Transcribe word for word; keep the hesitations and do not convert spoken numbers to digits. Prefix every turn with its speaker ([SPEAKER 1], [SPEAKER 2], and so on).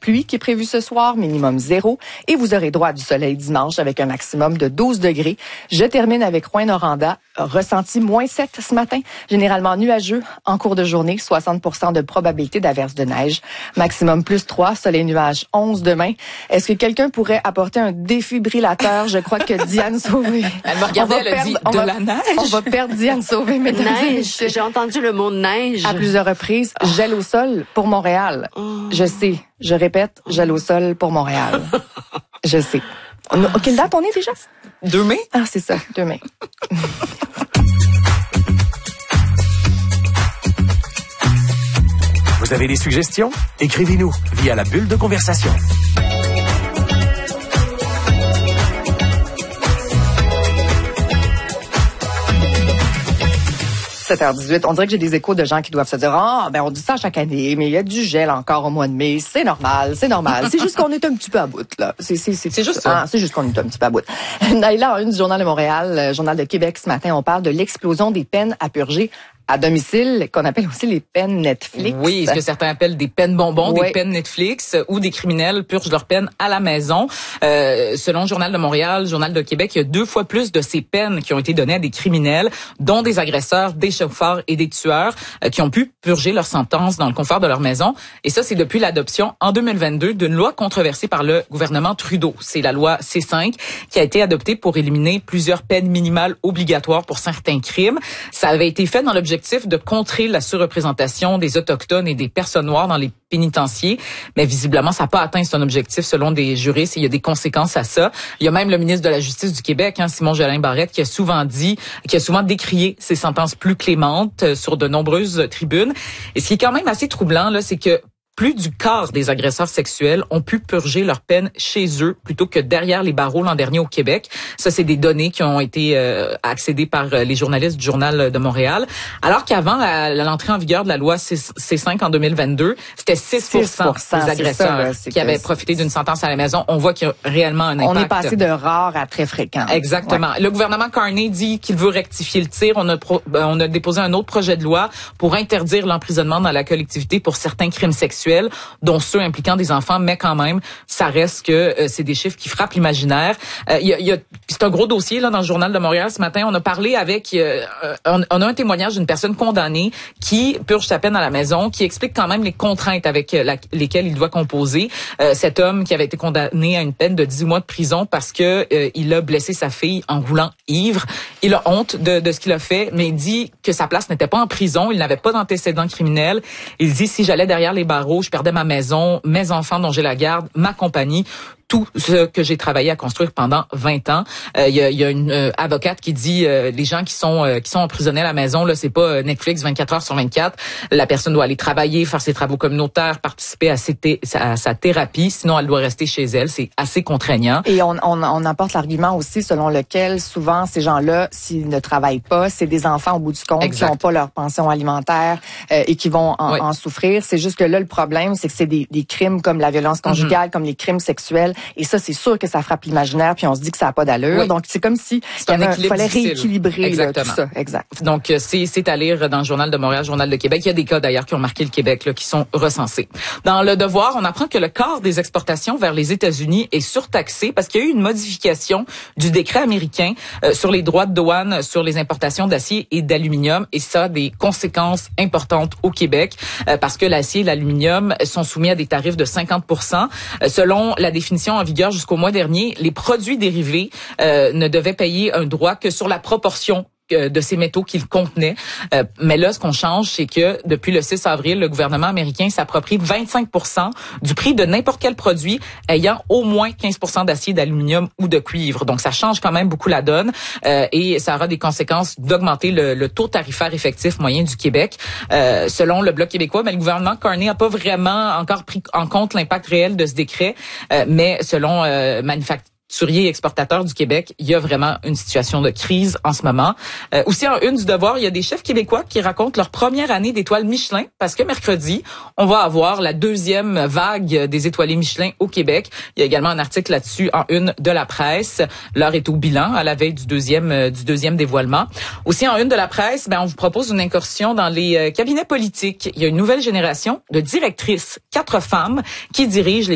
[SPEAKER 1] pluie qui est prévue ce soir, minimum zéro. Et vous aurez droit à du soleil dimanche avec un maximum de douze degrés. Je termine avec Rouyn-Noranda. Ressenti moins sept ce matin. Généralement nuageux en cours de journée. soixante pour cent de probabilité d'averse de neige. Maximum plus trois. Soleil nuage onze demain. Est-ce que quelqu'un pourrait apporter un défibrillateur? Je crois que Diane Sauvé.
[SPEAKER 2] Elle m'a regardé, elle a dit
[SPEAKER 1] on
[SPEAKER 2] de
[SPEAKER 1] va,
[SPEAKER 2] la neige.
[SPEAKER 1] On va perdre Diane Sauvé, mesdames et
[SPEAKER 3] Neige.
[SPEAKER 1] messieurs.
[SPEAKER 3] J'ai entendu le mot neige.
[SPEAKER 1] À plusieurs reprises.
[SPEAKER 3] Oh.
[SPEAKER 1] Gel au sol pour Montréal.
[SPEAKER 3] Oh.
[SPEAKER 1] Je sais. Je répète, gel au sol pour Montréal. Je sais. On a, quelle date on est déjà?
[SPEAKER 2] deux mai?
[SPEAKER 1] Ah, c'est ça, deux mai.
[SPEAKER 4] Vous avez des suggestions? Écrivez-nous via la bulle de conversation.
[SPEAKER 1] sept heures dix-huit. On dirait que j'ai des échos de gens qui doivent se dire « Ah, ben on dit ça chaque année, mais il y a du gel encore au mois de mai. C'est normal, c'est normal. » C'est juste qu'on est un petit peu à bout, là. C'est, c'est, c'est,
[SPEAKER 2] c'est juste ça.
[SPEAKER 1] Ah, c'est juste qu'on est un petit peu à bout. Naïla, en une du Journal de Montréal, euh, Journal de Québec ce matin, on parle de l'explosion des peines à purger à domicile, qu'on appelle aussi les peines Netflix.
[SPEAKER 2] Oui, ce que certains appellent des peines bonbons,
[SPEAKER 1] oui.
[SPEAKER 2] des peines Netflix, où des criminels purgent leurs peines à la maison. Euh, selon le Journal de Montréal, le Journal de Québec, il y a deux fois plus de ces peines qui ont été données à des criminels, dont des agresseurs, des chauffeurs et des tueurs, euh, qui ont pu purger leur sentence dans le confort de leur maison. Et ça, c'est depuis l'adoption en deux mille vingt-deux d'une loi controversée par le gouvernement Trudeau. C'est la loi C cinq qui a été adoptée pour éliminer plusieurs peines minimales obligatoires pour certains crimes. Ça avait été fait dans l'objectif de contrer la surreprésentation des Autochtones et des personnes noires dans les pénitenciers, mais visiblement, ça n'a pas atteint son objectif selon des juristes. Il y a des conséquences à ça. Il y a même le ministre de la Justice du Québec, hein, Simon Jolin Barrette, qui a souvent dit, qui a souvent décrié ces sentences plus clémentes euh, sur de nombreuses tribunes. Et ce qui est quand même assez troublant, là, c'est que plus du quart des agresseurs sexuels ont pu purger leur peine chez eux plutôt que derrière les barreaux l'an dernier au Québec. Ça, c'est des données qui ont été euh, accédées par euh, les journalistes du Journal de Montréal. Alors qu'avant la, l'entrée en vigueur de la loi C cinq en deux mille vingt-deux, c'était six pour cent des agresseurs ça, là, qui avaient profité d'une sentence à la maison. On voit qu'il y a réellement un impact.
[SPEAKER 1] On est passé de rare à très fréquent.
[SPEAKER 2] Exactement. Ouais. Le gouvernement Carney dit qu'il veut rectifier le tir. On a, pro, on a déposé un autre projet de loi pour interdire l'emprisonnement dans la collectivité pour certains crimes sexuels, dont ceux impliquant des enfants, mais quand même, ça reste que euh, c'est des chiffres qui frappent l'imaginaire. Euh, y a, y a, c'est un gros dossier là dans le Journal de Montréal ce matin. On a parlé avec, euh, on, on a un témoignage d'une personne condamnée qui purge sa peine à la maison, qui explique quand même les contraintes avec la, lesquelles il doit composer. Euh, cet homme qui avait été condamné à une peine de dix mois de prison parce que euh, il a blessé sa fille en roulant ivre. Il a honte de, de ce qu'il a fait, mais il dit que sa place n'était pas en prison. Il n'avait pas d'antécédents criminels. Il dit si j'allais derrière les barreaux, je perdais ma maison, mes enfants dont j'ai la garde, ma compagnie, tout ce que j'ai travaillé à construire pendant vingt ans. Il euh, y, a, y a une euh, avocate qui dit euh, les gens qui sont euh, qui sont emprisonnés à la maison, là, c'est pas Netflix vingt-quatre heures sur vingt-quatre. La personne doit aller travailler, faire ses travaux communautaires, participer à, ses thé- à sa thérapie, sinon elle doit rester chez elle. C'est assez contraignant.
[SPEAKER 1] Et on, on, on apporte l'argument aussi selon lequel souvent ces gens-là, s'ils ne travaillent pas, c'est des enfants au bout du compte exact. Qui n'ont pas leur pension alimentaire euh, et qui vont en, oui. en souffrir. C'est juste que là, le problème, c'est que c'est des, des crimes comme la violence conjugale, mm-hmm. comme les crimes sexuels. Et ça, c'est sûr que ça frappe l'imaginaire, puis on se dit que ça n'a pas d'allure. Oui. Donc, c'est comme si il fallait difficile. rééquilibrer là, tout ça. Exact.
[SPEAKER 2] Donc, c'est, c'est à lire dans le Journal de Montréal, Journal de Québec. Il y a des cas, d'ailleurs, qui ont marqué le Québec, là, qui sont recensés. Dans Le Devoir, on apprend que le quart des exportations vers les États-Unis est surtaxé parce qu'il y a eu une modification du décret américain euh, sur les droits de douane sur les importations d'acier et d'aluminium. Et ça a des conséquences importantes au Québec euh, parce que l'acier et l'aluminium sont soumis à des tarifs de cinquante pour cent. Euh, selon la définition en vigueur jusqu'au mois dernier, les produits dérivés euh, ne devaient payer un droit que sur la proportion de ces métaux qu'ils contenaient. Euh, mais là, ce qu'on change, c'est que depuis le six avril, le gouvernement américain s'approprie vingt-cinq pour cent du prix de n'importe quel produit ayant au moins quinze pour cent d'acier, d'aluminium ou de cuivre. Donc, ça change quand même beaucoup la donne euh, et ça aura des conséquences d'augmenter le, le taux tarifaire effectif moyen du Québec. Euh, selon le Bloc québécois, mais le gouvernement Carney n'a pas vraiment encore pris en compte l'impact réel de ce décret, euh, mais selon euh, Manufacturier Manufacturiers et exportateurs du Québec, il y a vraiment une situation de crise en ce moment. Euh, aussi, en une du Devoir, il y a des chefs québécois qui racontent leur première année d'étoiles Michelin parce que mercredi, on va avoir la deuxième vague des étoilés Michelin au Québec. Il y a également un article là-dessus en une de la presse. L'heure est au bilan à la veille du deuxième euh, du deuxième dévoilement. Aussi, en une de la presse, ben on vous propose une incursion dans les euh, cabinets politiques. Il y a une nouvelle génération de directrices, quatre femmes qui dirigent les